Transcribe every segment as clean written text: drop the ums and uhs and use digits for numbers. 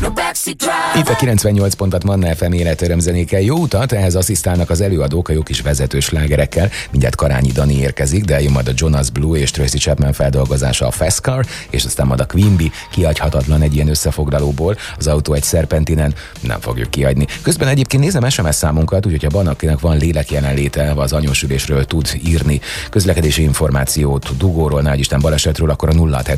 Itt a 98 pontat Manna FM életörömzenékkel. Jó utat, ehhez asszisztálnak az előadók a jó kis vezetős slágerekkel. Mindjárt Karányi Dani érkezik, de jön majd a Jonas Blue és Tracy Chapman feldolgozása, a Fast Car, és aztán majd a Queen Bee, kihagyhatatlan egy ilyen összefoglalóból. Az autó egy szerpentinen, nem fogjuk kihagyni. Közben egyébként nézem SMS számunkat, úgyhogy ha valakinek van lélek jelenléte, az anyósülésről tud írni közlekedési információt, dugóról, nagy Isten balesetről, akkor a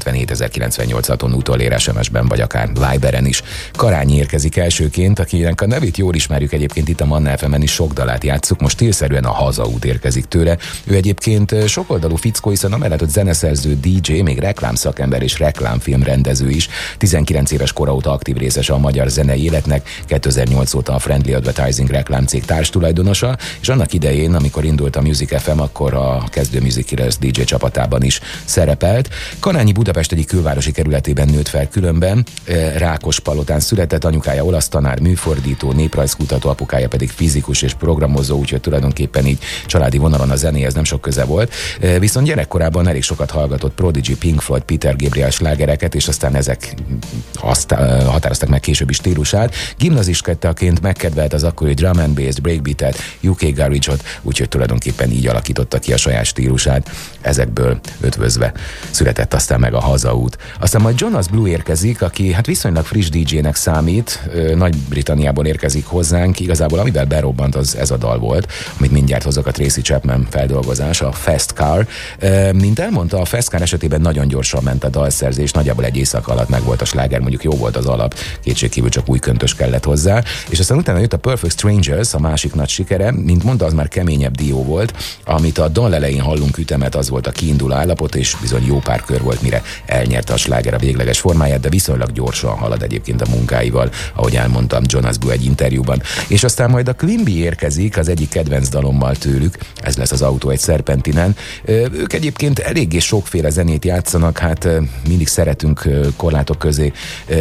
0677 úton ér SMS-ben, vagy akár Viberen is. Karányi érkezik elsőként, akinek a nevét jól ismerjük egyébként itt a Manna FM-en is, sok dalát játsszuk, most stílszerűen a Hazaút érkezik tőle. Ő egyébként sokoldalú fickó, hiszen amellett, hogy zeneszerző, DJ, még reklámszakember és reklámfilmrendező is. 19 éves kora óta aktív részese a magyar zenei életnek, 2008 óta a Friendly Advertising reklámcég társtulajdonosa, és annak idején, amikor indult a Music FM, akkor a kezdő Music Killers DJ csapatában is szerepelt. Karányi Budapest egyik külvárosi kerületében nőtt fel különben, Rákospalotán született, anyukája olasz tanár, műfordító, néprajzkutató, apukája pedig fizikus és programozó, úgyhogy tulajdonképpen így családi vonalon a zenéhez nem sok köze volt. Viszont gyerekkorában elég sokat hallgatott Prodigy, Pink Floyd, Peter Gabriel slágereket, és aztán ezek azt határozták meg későbbi stílusát. Gimnazistként megkedvelt az akkori drum and bass, breakbeatet, UK garage-ot, úgyhogy tulajdonképpen így alakította ki a saját stílusát. Ezekből ötvözve született aztán meg a Hazaút. Aztán majd Jonas Blue érkezik, aki hát viszonylag friss DJ-nek számít, Nagy-Britanniából érkezik hozzánk, igazából amivel berobbant, az ez a dal volt, amit mindjárt hozok, a Tracy Chapman feldolgozás, a Fast Car. Mint elmondta, a Fast Car esetében nagyon gyorsan ment a dalszerzés, nagyjából egy éjszaka alatt meg volt a sláger, mondjuk jó volt az alap, kétségkívül csak új köntös kellett hozzá, és aztán utána jött a Perfect Strangers, a másik nagy sikere, mint mondta, az már keményebb dió volt, amit a dal elején hallunk ütemet, az volt a kiinduló állapot, és bizony jó pár kör volt, mire elnyerte a sláger a végleges formáját, de viszonylag gyorsan halad egyébként a munkáival, ahogy elmondtam Jonas Blue egy interjúban. És aztán majd a Queen Bee érkezik az egyik kedvenc dalommal tőlük, ez lesz az Autó egy szerpentinen. Ők egyébként eléggé sokféle zenét játszanak, hát mindig szeretünk korlátok közé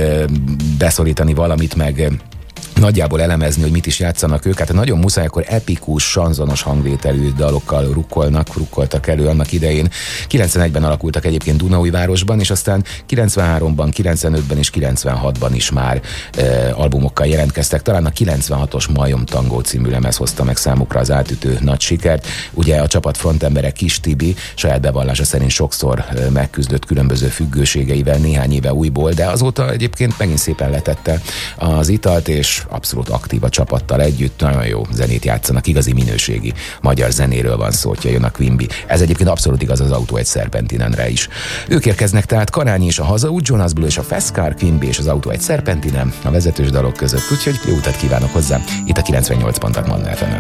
beszorítani valamit, meg nagyjából elemezni, hogy mit is játszanak ők. Hát nagyon muszáj, akkor epikus, sanzonos hangvételű dalokkal rukkoltak elő annak idején. 91-ben alakultak egyébként Dunaújvárosban, és aztán 93-ban, 95-ben és 96-ban is már albumokkal jelentkeztek. Talán a 96-os Majom Tangó című lemez hozta meg számukra az átütő nagy sikert. Ugye a csapat frontembere Kis Tibi saját bevallása szerint sokszor megküzdött különböző függőségeivel néhány éve újból, de azóta egyébként megint szépen letette az italt, és abszolút aktív a csapattal együtt, nagyon jó zenét játszanak, igazi minőségi magyar zenéről van szó, hogyha jön a Queen Bee. Ez egyébként abszolút igaz az Autó egy szerpentinenre is. Ők érkeznek tehát, Karányi és a Hazaút, Jonas Blue és a Fast Car, Queen Bee és az Autó egy szerpentinen a vezetős dalok között, úgyhogy jó utat kívánok hozzá, itt a 98 pontot Manna FM-en.